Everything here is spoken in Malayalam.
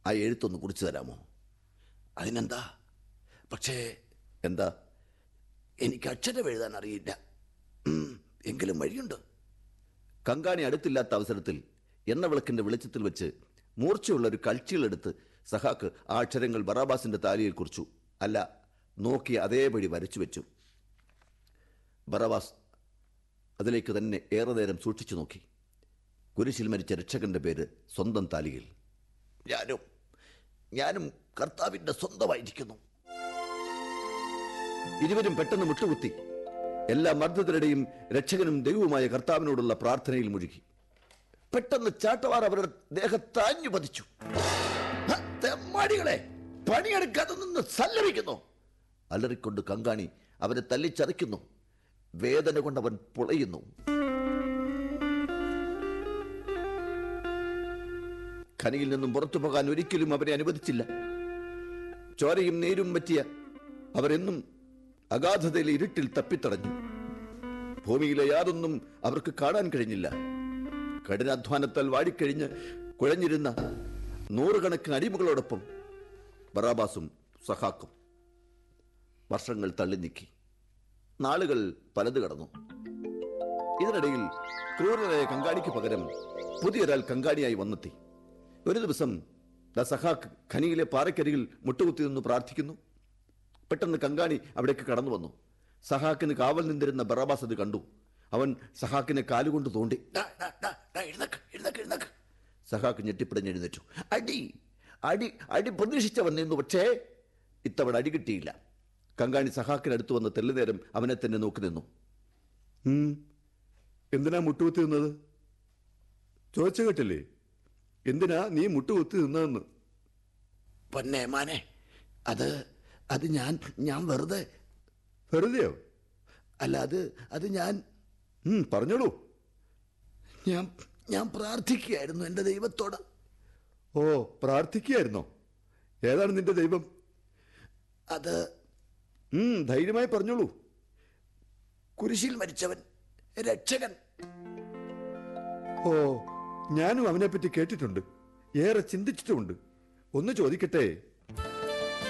ആ എഴുത്തൊന്ന് കുറിച്ചു തരാമോ? അതിനെന്താ? പക്ഷേ എന്താ? എനിക്ക് അക്ഷരം എഴുതാൻ അറിയില്ല. എങ്കിലും വഴിയുണ്ട്. കങ്കാണി അടുത്തില്ലാത്ത അവസരത്തിൽ എണ്ണവിളക്കിന്റെ വെളിച്ചത്തിൽ വെച്ച് മൂർച്ചയുള്ള ഒരു കൾച്ചികളെടുത്ത് സഹാക്ക് ആ അക്ഷരങ്ങൾ ബറാബാസിന്റെ താലിയിൽ കുറിച്ചു. അല്ല, നോക്കി അതേപടി വരച്ചു വെച്ചു. ബറാബാസ് അതിലേക്ക് തന്നെ ഏറെ നേരം സൂക്ഷിച്ചു നോക്കി. കുരിശിൽ മരിച്ച രക്ഷകന്റെ പേര് സ്വന്തം താലിയിൽ. ഞാനും കർത്താവിന്റെ സ്വന്തമായിരിക്കുന്നു. ഇരുവരും പെട്ടെന്ന് മുട്ടുകുത്തി. എല്ലാ മർദ്ദത്തിനിടെയും രക്ഷകനും ദൈവവുമായ കർത്താവിനോടുള്ള പ്രാർത്ഥനയിൽ മുഴുകി. പെട്ടെന്ന് ചാട്ടവാർ അവരുടെ ദേഹത്താഞ്ഞു പതിച്ചു. തെമ്മാടികളെ, പണിയെടുക്കാതെ നിന്ന് സല്ലപിക്കുന്നു! അലറിക്കൊണ്ട് കങ്കാണി അവരെ തല്ലിച്ചതയ്ക്കുന്നു. വേദന കൊണ്ടവൻ പുളയുന്നു. ഖനിയിൽ നിന്നും പുറത്തു പോകാൻ ഒരിക്കലും അവരെ അനുവദിച്ചില്ല. ചോരയും നീരും പറ്റിയ അവരെന്നും അഗാധതയിലെ ഇരുട്ടിൽ തപ്പിത്തടഞ്ഞു. ഭൂമിയിലെ യാതൊന്നും അവർക്ക് കാണാൻ കഴിഞ്ഞില്ല. കഠിനാധ്വാനത്താൽ വാടിക്കഴിഞ്ഞ് കുഴഞ്ഞിരുന്ന നൂറുകണക്കിന് അടിമകളോടൊപ്പം ബറാബാസും സഹാക്കും. വർഷങ്ങൾ തള്ളി നീക്കി. നാളുകൾ പലത് കടന്നു. ഇതിനിടയിൽ ക്രൂരനായ കങ്കാണിക്ക് പകരം പുതിയൊരാൾ കങ്കാണിയായി വന്നെത്തി. ഒരു ദിവസം സഹാക്ക് ഖനിയിലെ പാറക്കരികിൽ മുട്ടുകുത്തി നിന്ന് പ്രാർത്ഥിക്കുന്നു. പെട്ടെന്ന് കങ്കാണി അവിടേക്ക് കടന്നു വന്നു. സഹാക്കിന് കാവൽ നിന്നിരുന്ന ബറാബാസ് അത് കണ്ടു. അവൻ സഹാക്കിനെ കാലുകൊണ്ട് തോണ്ടി. സഹാക്ക് ഞെട്ടിപ്പിടഞ്ഞെഴുന്നേറ്റു. അടി അടി അടി പ്രതീക്ഷിച്ചവൻ നിന്നു. പക്ഷേ ഇത്തവണ അടി കിട്ടിയില്ല. കങ്കാണി സഹാക്കിനടുത്ത് വന്ന് തെല്ലുനേരം അവനെ തന്നെ നോക്കി നിന്നു. എന്തിനാ മുട്ടുകുത്തി നിന്നത്? ചോദിച്ചു കേട്ടില്ലേ, എന്തിനാ നീ മുട്ടുകുത്തി നിന്നതെന്ന്? പൊന്നേ മാനെ, അത് ഞാൻ വെറുതെ. വെറുതെയോ? അല്ല, അത് ഞാൻ പറഞ്ഞോളൂ. ഞാൻ പ്രാർത്ഥിക്കുകയായിരുന്നു എൻ്റെ ദൈവത്തോട്. ഓ, പ്രാർത്ഥിക്കുകയായിരുന്നോ? ഏതാണ് നിന്റെ ദൈവം? അത് ധൈര്യമായി പറഞ്ഞോളൂ. കുരിശിൽ മരിച്ചവൻ, രക്ഷകൻ. ഓ, ഞാനും അവനെപ്പറ്റി കേട്ടിട്ടുണ്ട്, ഏറെ ചിന്തിച്ചിട്ടുമുണ്ട്. ഒന്ന് ചോദിക്കട്ടെ,